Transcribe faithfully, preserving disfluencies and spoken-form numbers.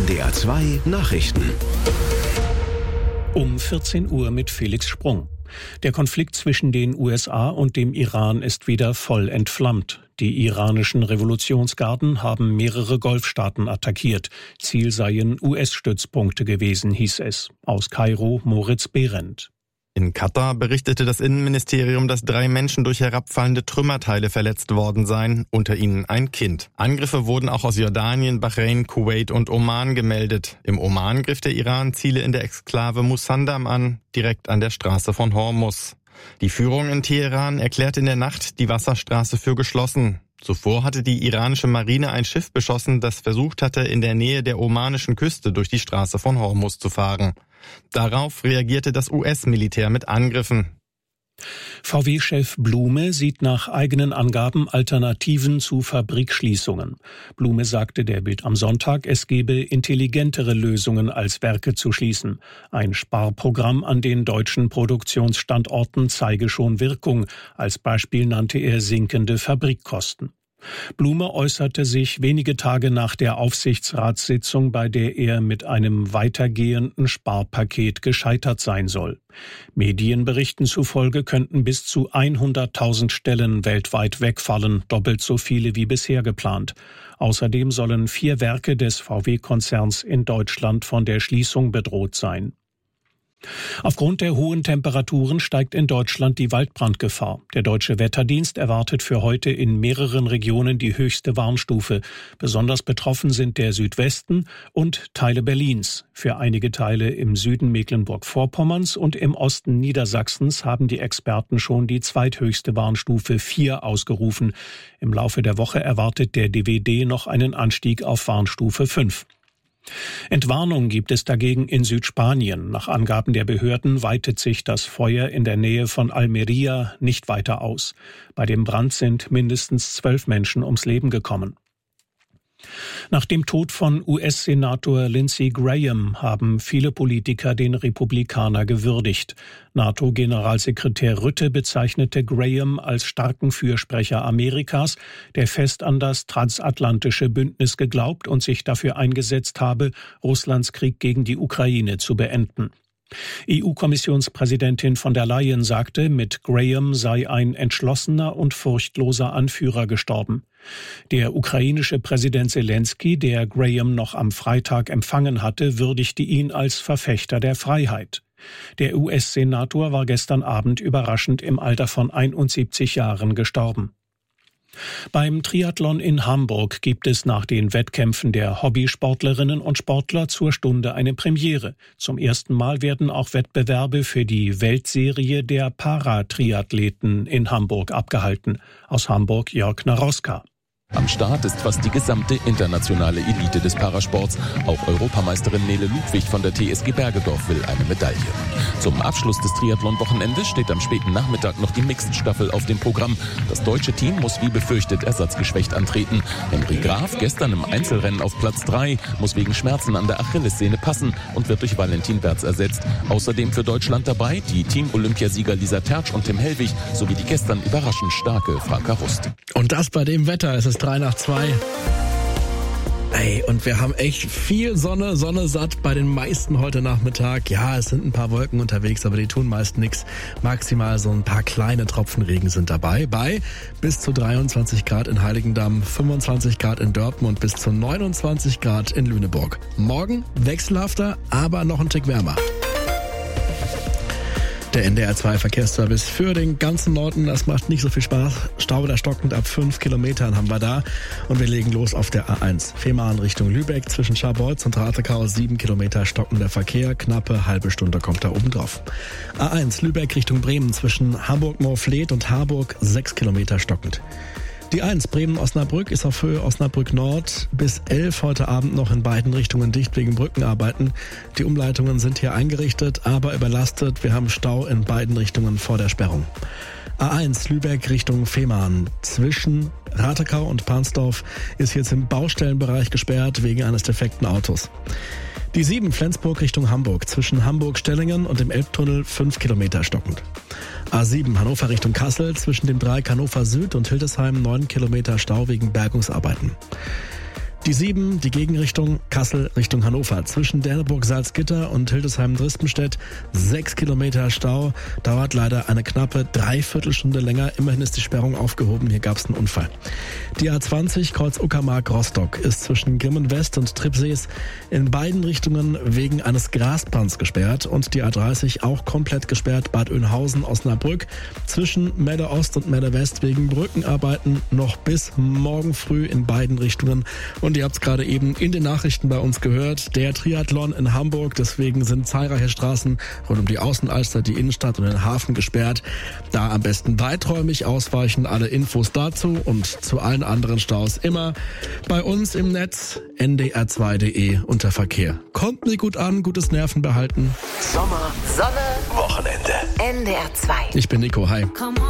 N D R zwei Nachrichten. Um vierzehn Uhr mit Felix Sprung. Der Konflikt zwischen den U S A und dem Iran ist wieder voll entflammt. Die iranischen Revolutionsgarden haben mehrere Golfstaaten attackiert. Ziel seien U S-Stützpunkte gewesen, hieß es. Aus Kairo Moritz Behrendt. In Katar berichtete das Innenministerium, dass drei Menschen durch herabfallende Trümmerteile verletzt worden seien, unter ihnen ein Kind. Angriffe wurden auch aus Jordanien, Bahrain, Kuwait und Oman gemeldet. Im Oman griff der Iran Ziele in der Exklave Musandam an, direkt an der Straße von Hormuz. Die Führung in Teheran erklärte in der Nacht die Wasserstraße für geschlossen. Zuvor hatte die iranische Marine ein Schiff beschossen, das versucht hatte, in der Nähe der omanischen Küste durch die Straße von Hormuz zu fahren. Darauf reagierte das U S-Militär mit Angriffen. V W-Chef Blume sieht nach eigenen Angaben Alternativen zu Fabrikschließungen. Blume sagte der Bild am Sonntag, es gebe intelligentere Lösungen als Werke zu schließen. Ein Sparprogramm an den deutschen Produktionsstandorten zeige schon Wirkung. Als Beispiel nannte er sinkende Fabrikkosten. Blume äußerte sich wenige Tage nach der Aufsichtsratssitzung, bei der er mit einem weitergehenden Sparpaket gescheitert sein soll. Medienberichten zufolge könnten bis zu hunderttausend Stellen weltweit wegfallen, doppelt so viele wie bisher geplant. Außerdem sollen vier Werke des V W-Konzerns in Deutschland von der Schließung bedroht sein. Aufgrund der hohen Temperaturen steigt in Deutschland die Waldbrandgefahr. Der Deutsche Wetterdienst erwartet für heute in mehreren Regionen die höchste Warnstufe. Besonders betroffen sind der Südwesten und Teile Berlins. Für einige Teile im Süden Mecklenburg-Vorpommerns und im Osten Niedersachsens haben die Experten schon die zweithöchste Warnstufe vier ausgerufen. Im Laufe der Woche erwartet der D W D noch einen Anstieg auf Warnstufe fünf. Entwarnung gibt es dagegen in Südspanien. Nach Angaben der Behörden weitet sich das Feuer in der Nähe von Almería nicht weiter aus. Bei dem Brand sind mindestens zwölf Menschen ums Leben gekommen. Nach dem Tod von U S-Senator Lindsey Graham haben viele Politiker den Republikaner gewürdigt. NATO-Generalsekretär Rutte bezeichnete Graham als starken Fürsprecher Amerikas, der fest an das transatlantische Bündnis geglaubt und sich dafür eingesetzt habe, Russlands Krieg gegen die Ukraine zu beenden. E U-Kommissionspräsidentin von der Leyen sagte, mit Graham sei ein entschlossener und furchtloser Anführer gestorben. Der ukrainische Präsident Zelensky, der Graham noch am Freitag empfangen hatte, würdigte ihn als Verfechter der Freiheit. Der U S-Senator war gestern Abend überraschend im Alter von einundsiebzig Jahren gestorben. Beim Triathlon in Hamburg gibt es nach den Wettkämpfen der Hobbysportlerinnen und Sportler zur Stunde eine Premiere. Zum ersten Mal werden auch Wettbewerbe für die Weltserie der Paratriathleten in Hamburg abgehalten. Aus Hamburg Jörg Naroska. Am Start ist fast die gesamte internationale Elite des Parasports. Auch Europameisterin Nele Ludwig von der T S G Bergedorf will eine Medaille. Zum Abschluss des Triathlon-Wochenendes steht am späten Nachmittag noch die Mixed-Staffel auf dem Programm. Das deutsche Team muss wie befürchtet ersatzgeschwächt antreten. Henry Graf, gestern im Einzelrennen auf Platz drei, muss wegen Schmerzen an der Achillessehne passen und wird durch Valentin Berz ersetzt. Außerdem für Deutschland dabei die Team-Olympiasieger Lisa Tertsch und Tim Hellwig sowie die gestern überraschend starke Franka Rust. Und das bei dem Wetter, es ist drei nach zwei. Ey, und wir haben echt viel Sonne, Sonne satt bei den meisten heute Nachmittag. Ja, es sind ein paar Wolken unterwegs, aber die tun meist nichts. Maximal so ein paar kleine Tropfen Regen sind dabei. Bei bis zu dreiundzwanzig Grad in Heiligendamm, fünfundzwanzig Grad in Dortmund, bis zu neunundzwanzig Grad in Lüneburg. Morgen wechselhafter, aber noch ein Tick wärmer. Der N D R zwei Verkehrsservice für den ganzen Norden, das macht nicht so viel Spaß. Stau da stockend ab fünf Kilometern haben wir da. Und wir legen los auf der A eins. Fehmarn Richtung Lübeck zwischen Scharbeutz und Ratekau, sieben Kilometer stockender Verkehr. Knappe halbe Stunde kommt da oben drauf. A eins Lübeck Richtung Bremen zwischen Hamburg-Moorfleet und Harburg, sechs Kilometer stockend. Die eins Bremen-Osnabrück ist auf Höhe Osnabrück Nord bis elf heute Abend noch in beiden Richtungen dicht wegen Brückenarbeiten. Die Umleitungen sind hier eingerichtet, aber überlastet. Wir haben Stau in beiden Richtungen vor der Sperrung. A eins Lübeck Richtung Fehmarn zwischen Ratekau und Pansdorf ist jetzt im Baustellenbereich gesperrt wegen eines defekten Autos. Die sieben Flensburg Richtung Hamburg zwischen Hamburg-Stellingen und dem Elbtunnel fünf Kilometer stockend. A sieben Hannover Richtung Kassel zwischen dem Dreieck Hannover Süd und Hildesheim neun Kilometer Stau wegen Bergungsarbeiten. Die sieben, die Gegenrichtung Kassel Richtung Hannover. Zwischen Derneburg-Salzgitter und Hildesheim-Drispenstedt sechs Kilometer Stau. Dauert leider eine knappe Dreiviertelstunde länger. Immerhin ist die Sperrung aufgehoben. Hier gab es einen Unfall. Die A zwanzig Kreuz Uckermark-Rostock ist zwischen Grimmen West und Tribsees in beiden Richtungen wegen eines Grasplants gesperrt. Und die A dreißig auch komplett gesperrt. Bad Oeynhausen-Osnabrück zwischen Medde Ost und Medde West wegen Brückenarbeiten noch bis morgen früh in beiden Richtungen. Und ihr habt es gerade eben in den Nachrichten bei uns gehört, der Triathlon in Hamburg. Deswegen sind zahlreiche Straßen rund um die Außenalster, die Innenstadt und den Hafen gesperrt. Da am besten weiträumig ausweichen. Alle Infos dazu und zu allen anderen Staus immer bei uns im Netz n d r zwei punkt d e unter Verkehr. Kommt mir gut an, gutes Nerven behalten. Sommer, Sonne, Wochenende. N D R zwei. Ich bin Nico, hi.